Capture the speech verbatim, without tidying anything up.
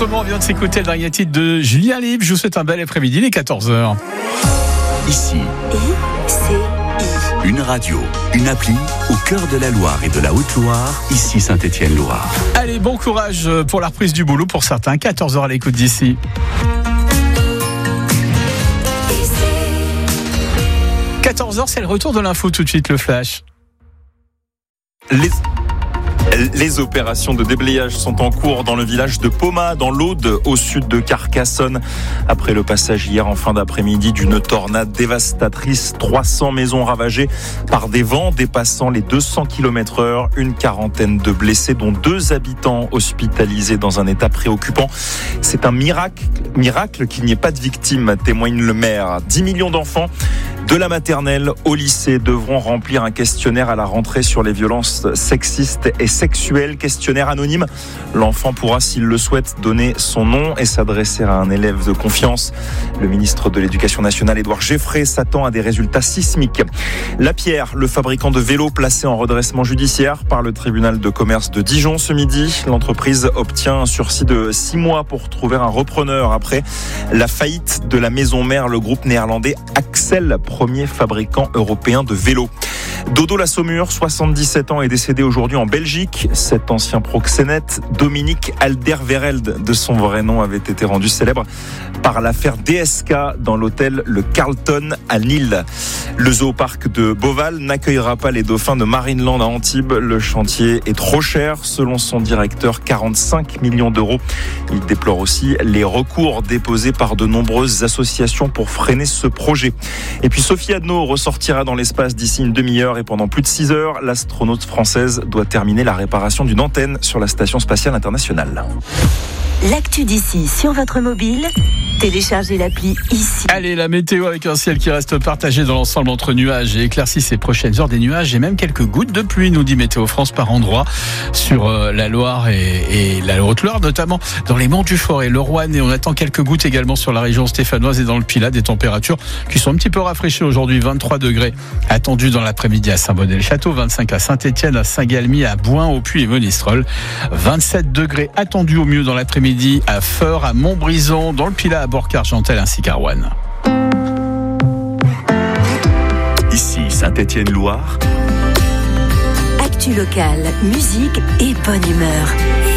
Autrement, on vient de s'écouter le dernier titre de Julien Libre. Je vous souhaite un bel après-midi, les quatorze heures. Ici, I C I. une radio, une appli au cœur de la Loire et de la Haute-Loire, ici Saint-Étienne-Loire. Allez, bon courage pour la reprise du boulot pour certains. quatorze heures à l'écoute d'ici. quatorze heures, c'est le retour de l'info. Tout de suite, le flash. Les... Les opérations de déblayage sont en cours dans le village de Poma, dans l'Aude, au sud de Carcassonne. Après le passage hier en fin d'après-midi d'une tornade dévastatrice, trois cents maisons ravagées par des vents dépassant les deux cents kilomètres heure, une quarantaine de blessés, dont deux habitants hospitalisés dans un état préoccupant. C'est un miracle, miracle qu'il n'y ait pas de victimes, témoigne le maire. dix millions d'enfants de la maternelle au lycée devront remplir un questionnaire à la rentrée sur les violences sexistes et sexuelles. Questionnaire anonyme. L'enfant pourra, s'il le souhaite, donner son nom et s'adresser à un élève de confiance. Le ministre de l'Éducation nationale, Édouard Geffray, s'attend à des résultats sismiques. La Pierre, le fabricant de vélos placé en redressement judiciaire par le tribunal de commerce de Dijon ce midi. L'entreprise obtient un sursis de six mois pour trouver un repreneur après la faillite de la maison mère, le groupe néerlandais Axel, premier fabricant européen de vélos. Dodo la Saumure, soixante-dix-sept ans, est décédé aujourd'hui en Belgique. Cet ancien proxénète, Dominique Alderweireld, de son vrai nom, avait été rendu célèbre par l'affaire D S K dans l'hôtel Le Carlton à Lille. Le zooparc de Beauval n'accueillera pas les dauphins de Marineland à Antibes. Le chantier est trop cher, selon son directeur, quarante-cinq millions d'euros. Il déplore aussi les recours déposés par de nombreuses associations pour freiner ce projet. Et puis Sophie Adno ressortira dans l'espace d'ici une demi-heure et pendant plus de six heures, l'astronaute française doit terminer la réparation d'une antenne sur la Station spatiale internationale. L'actu d'ici sur votre mobile, téléchargez l'appli ici. Allez, la météo avec un ciel qui reste partagé dans l'ensemble entre nuages et éclaircies ces prochaines heures, des nuages et même quelques gouttes de pluie, nous dit Météo France, par endroits sur euh, la Loire et, et la Haute-Loire, notamment dans les monts du Forêt, le Roanne, et on attend quelques gouttes également sur la région stéphanoise et dans le Pilat, des températures qui sont un petit peu rafraîchies aujourd'hui. vingt-trois degrés attendus dans l'après-midi à Saint-Bonnet-le-Château, vingt-cinq à Saint-Étienne, à Saint-Galmier, à Bouin, au Puy et Monistrol, vingt-sept degrés attendus au mieux dans l'après-midi à Feur, à Montbrison, dans le Pilat, à Bourg-Argentel ainsi qu'à Roanne. Ici Saint-Étienne-Loire. Actu locale, musique et bonne humeur.